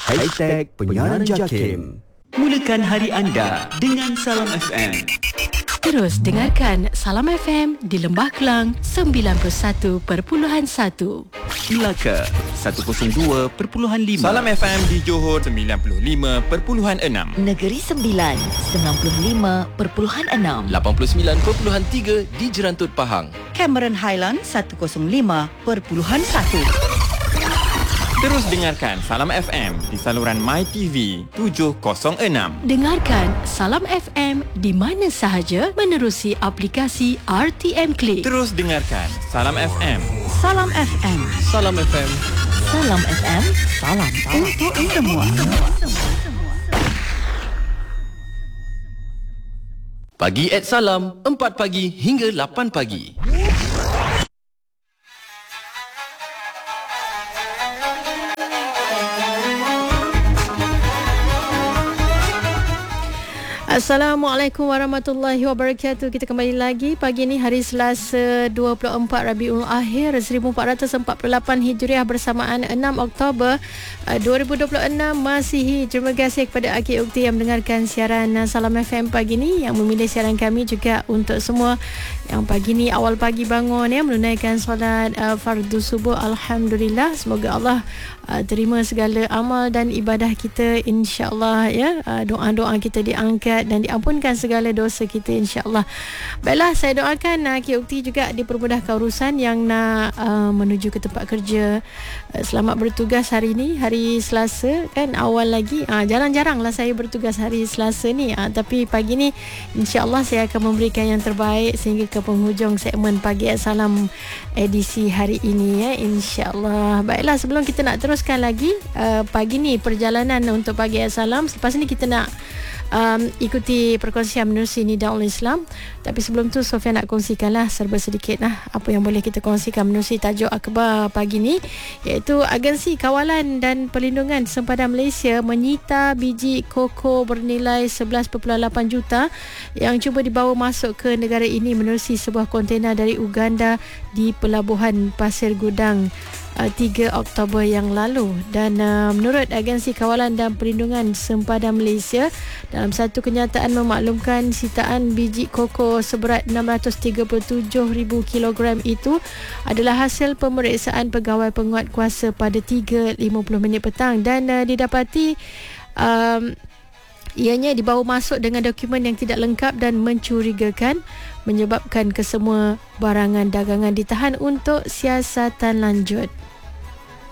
#penyiaran JAKIM. Mulakan hari anda dengan Salam FM. Terus dengarkan Salam FM di Lembah Kelang 91.1, Melaka 102.5, Salam FM di Johor 95.6, Negeri Sembilan 95.6, 89.3 di Jerantut Pahang, Cameron Highland 105.1. Terus dengarkan Salam FM di saluran MyTV 706. Dengarkan Salam FM di mana sahaja menerusi aplikasi RTM Click. Terus dengarkan Salam FM. Salam FM. Salam FM. Salam FM. Salam Untuk semua. Pagi at Salam, 4 pagi hingga 8 pagi. Assalamualaikum warahmatullahi wabarakatuh. Kita kembali lagi pagi ini hari Selasa 24 Rabiul Akhir 1448 Hijriah bersamaan 6 Oktober 2026 Masihi. Terima kasih kepada Akid Ukti yang mendengarkan siaran Salam FM pagi ini, yang memilih siaran kami, juga untuk semua yang pagi ni awal pagi bangun ya menunaikan solat fardu subuh. Alhamdulillah, semoga Allah terima segala amal dan ibadah kita, insya-Allah ya. Doa-doa kita diangkat dan diampunkan segala dosa kita, insya-Allah. Baiklah, saya doakan Akid Ukti juga dipermudahkan urusan yang nak menuju ke tempat kerja. Selamat bertugas hari ini, hari Selasa kan, awal lagi. Jarang-jaranglah saya bertugas hari Selasa ni, tapi pagi ni insya-Allah saya akan memberikan yang terbaik sehingga ke penghujung segmen Pagi Salam edisi hari ini ya, insya-Allah. Baiklah, sebelum kita nak teruskan lagi pagi ni perjalanan untuk Pagi Salam, selepas ni kita nak ikuti perkongsian menerusi Nidaul Islam. Tapi sebelum tu Sofia nak kongsikanlah serba sedikit apa yang boleh kita kongsikan menerusi tajuk akhbar pagi ni, iaitu Agensi Kawalan dan Perlindungan Sempadan Malaysia menyita biji koko bernilai 11.8 juta yang cuba dibawa masuk ke negara ini menerusi sebuah kontena dari Uganda di Pelabuhan Pasir Gudang 3 Oktober yang lalu. Dan menurut Agensi Kawalan dan Perlindungan Sempadan Malaysia, dalam satu kenyataan memaklumkan sitaan biji koko seberat 637,000 kilogram itu adalah hasil pemeriksaan pegawai penguatkuasa pada 3.50 minit petang, dan didapati ianya dibawa masuk dengan dokumen yang tidak lengkap dan mencurigakan, menyebabkan kesemua barangan dagangan ditahan untuk siasatan lanjut.